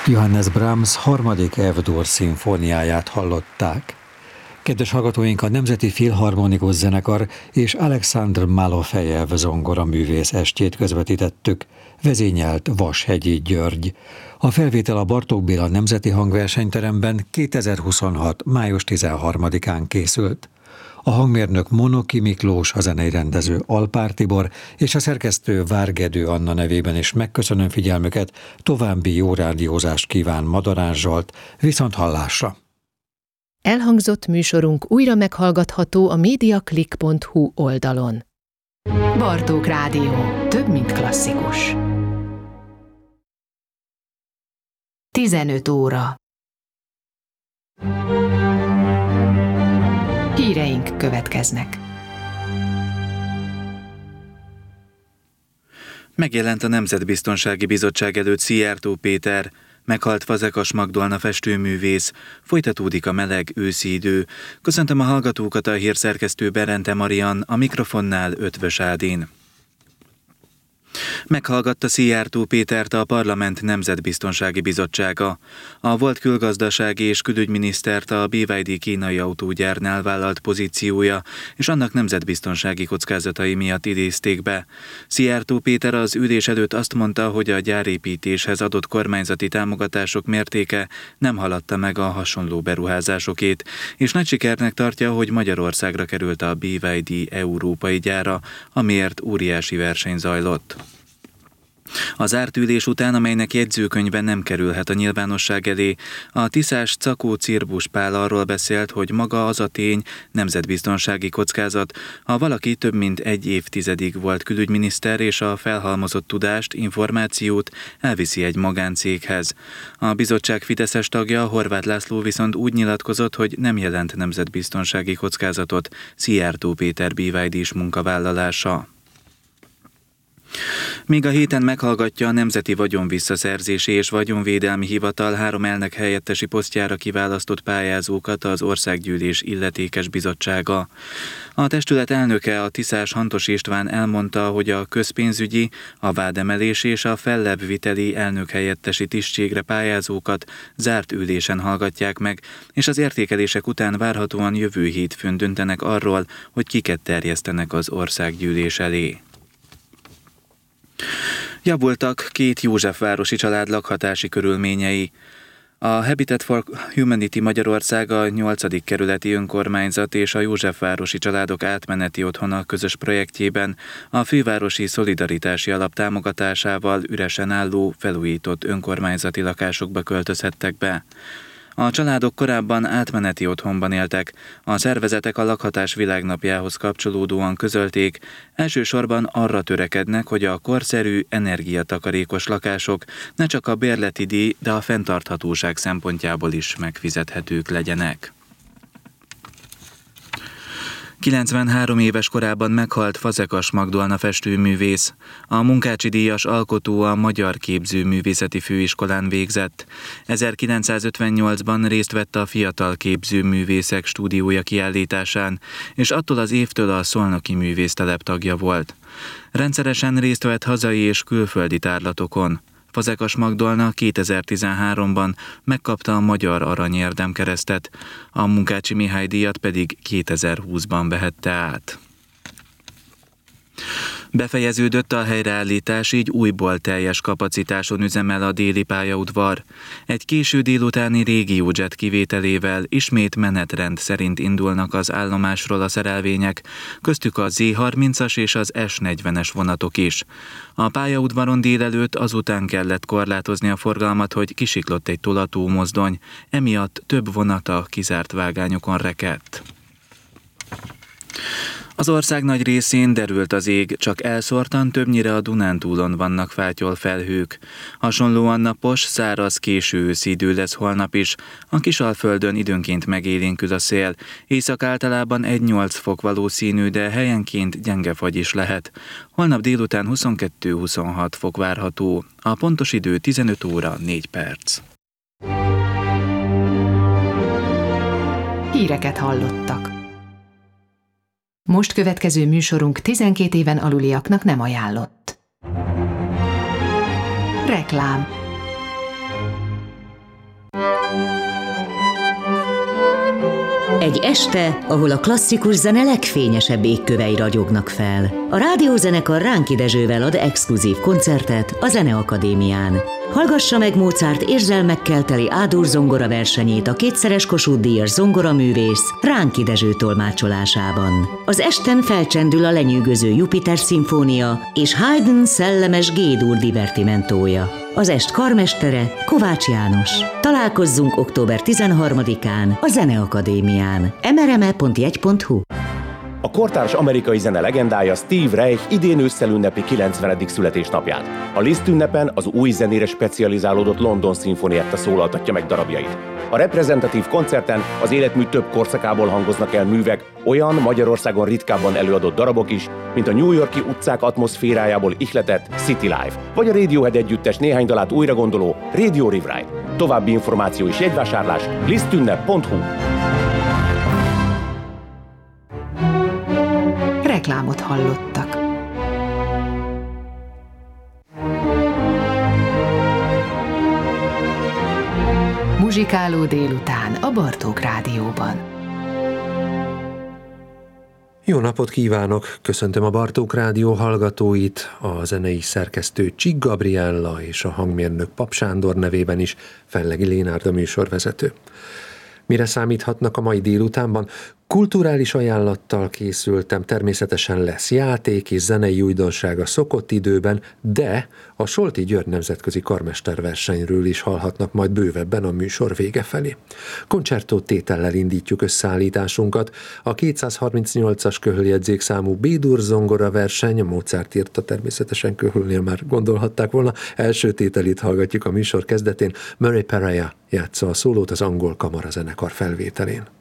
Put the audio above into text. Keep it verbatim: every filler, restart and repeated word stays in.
Johannes Brahms harmadik F-dur szimfóniáját hallották. Kedves hallgatóink, a Nemzeti Filharmonikus Zenekar és Alekszandr Malofejev zongoraművész estjét közvetítettük, vezényelt Vashegyi György. A felvétel a Bartók Béla Nemzeti Hangversenyteremben kétezer-huszonhat. május tizenharmadikán készült. A hangmérnök Monoki Miklós, a zenei rendező Alpár Tibor és a szerkesztő Várgedő Anna nevében is megköszönöm figyelmüket, további jó rádiózást kíván Madarán Zsolt, viszont hallásra! Elhangzott műsorunk újra meghallgatható a mediaclick pont hu oldalon. Bartók Rádió. Több, mint klasszikus. tizenöt óra. Híreink következnek. Megjelent a Nemzetbiztonsági Bizottság előtt Szijjártó Péter, meghalt Fazekas Magdolna festőművész, folytatódik a meleg őszi idő. Köszöntöm a hallgatókat, a hírszerkesztő Berente Marian, a mikrofonnál Ötvös Ádén. Meghallgatta Szijjártó Pétert a Parlament Nemzetbiztonsági Bizottsága. A volt külgazdasági és külügyminisztert a bé vé dé kínai autógyárnál vállalt pozíciója és annak nemzetbiztonsági kockázatai miatt idézték be. Szijjártó Péter az ülés előtt azt mondta, hogy a gyárépítéshez adott kormányzati támogatások mértéke nem haladta meg a hasonló beruházásokét, és nagy sikernek tartja, hogy Magyarországra került a bé vé dé európai gyára, amiért óriási verseny zajlott. Az zárt ülés után, amelynek jegyzőkönyve nem kerülhet a nyilvánosság elé, a tiszás Czakó Cirbusz Pál arról beszélt, hogy maga az a tény nemzetbiztonsági kockázat, ha valaki több mint egy évtizedig volt külügyminiszter és a felhalmozott tudást, információt elviszi egy magáncéghez. A bizottság fideszes tagja, Horváth László viszont úgy nyilatkozott, hogy nem jelent nemzetbiztonsági kockázatot Szijjártó Péter bé vé dés munkavállalása. Még a héten meghallgatja a Nemzeti Vagyonvisszaszerzési és Vagyonvédelmi Hivatal három elnök helyettesi posztjára kiválasztott pályázókat az Országgyűlés illetékes bizottsága. A testület elnöke, a tiszás Hantos István elmondta, hogy a közpénzügyi, a vádemelés és a fellebbviteli elnök helyettesi tisztségre pályázókat zárt ülésen hallgatják meg, és az értékelések után várhatóan jövő hétfőn döntenek arról, hogy kiket terjesztenek az Országgyűlés elé. Javultak két józsefvárosi család lakhatási körülményei. A Habitat for Humanity Magyarország, a nyolcadik kerületi önkormányzat és a Józsefvárosi Családok Átmeneti Otthona közös projektjében a fővárosi szolidaritási alap támogatásával üresen álló, felújított önkormányzati lakásokba költözhettek be. A családok korábban átmeneti otthonban éltek, a szervezetek a lakhatás világnapjához kapcsolódóan közölték, elsősorban arra törekednek, hogy a korszerű, energiatakarékos lakások ne csak a bérleti díj, de a fenntarthatóság szempontjából is megfizethetők legyenek. kilencvenhárom éves korában meghalt Fazekas Magdolna festőművész. A Munkácsi díjas alkotó a Magyar Képzőművészeti Főiskolán végzett. ezerkilencszázötvennyolcban részt vett a Fiatal Képzőművészek Stúdiója kiállításán, és attól az évtől a Szolnoki Művésztelep tagja volt. Rendszeresen részt vett hazai és külföldi tárlatokon. Fazekas Magdolna kétezer-tizenháromban megkapta a Magyar Aranyérdemkeresztet, a Munkácsi Mihály díjat pedig kétezer-húszban vehette át. Befejeződött a helyreállítás, így újból teljes kapacitáson üzemel a déli pályaudvar. Egy késő délutáni régiójet kivételével ismét menetrend szerint indulnak az állomásról a szerelvények, köztük a zé harmincas és az es negyvenes vonatok is. A pályaudvaron délelőtt azután kellett korlátozni a forgalmat, hogy kisiklott egy tolató mozdony, emiatt több vonata kizárt vágányokon rekedt. Az ország nagy részén derült az ég, csak elszórtan többnyire a Dunántúlon vannak fátyol felhők. Hasonlóan napos, száraz, késő őszi idő lesz holnap is. A Kisalföldön időnként megélénkül a szél. Észak általában egy-nyolc fok valószínű, de helyenként gyenge fagy is lehet. Holnap délután huszonkettő-huszonhat fok várható. A pontos idő tizenöt óra négy perc. Híreket hallottak. Most következő műsorunk tizenkét éven aluliaknak nem ajánlott. Reklám. Egy este, ahol a klasszikus zene legfényesebb égkövei ragyognak fel. A rádiózenekar Ránki Dezsővel ad exkluzív koncertet a Zeneakadémián. Hallgassa meg Mozart érzelmekkel teli A-dur zongora versenyét a kétszeres Kossuth-díjas zongoraművész Ránki Dezső tolmácsolásában. Az esten felcsendül a lenyűgöző Jupiter szimfónia és Haydn szellemes G-dur divertimentója. Az est karmestere Kovács János. Találkozzunk október tizenharmadikán a Zeneakadémián. em er em e pont jegy pont hu. A kortárs amerikai zene legendája Steve Reich idén ősszel ünnepli kilencvenedik születésnapját. A Liszt ünnepen az új zenére specializálódott London Sinfonietta szólaltatja meg darabjait. A reprezentatív koncerten az életmű több korszakából hangoznak el művek, olyan Magyarországon ritkábban előadott darabok is, mint a New York-i utcák atmoszférájából ihletett City Life, vagy a Radiohead együttes néhány dalát újra gondoló Radio Rewrite. További információ és jegyvásárlás lisztünnep pont hu. Reklámot hallottak. Muzsikáló délután a Bartók Rádióban. Jó napot kívánok! Köszöntöm a Bartók Rádió hallgatóit, a zenei szerkesztő Csik Gabriella és a hangmérnök Pap Sándor nevében is Fellegi Lénárd a műsorvezető. Mire számíthatnak a mai délutánban? Kulturális ajánlattal készültem, természetesen lesz játék és zenei újdonság a szokott időben, de a Solti György nemzetközi karmesterversenyről is hallhatnak majd bővebben a műsor vége felé. Koncertó tétellel indítjuk összeállításunkat. A kétszázharmincnyolcas köhöljegyzékszámú B-dur zongora verseny, a Mozart írta, természetesen köhölnél már gondolhatták volna, első tételét hallgatjuk a műsor kezdetén. Murray Peraya játsza a szólót az angol kamarazenekar felvételén.